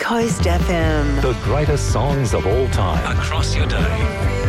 Coast FM. The greatest songs of all time. Across your day.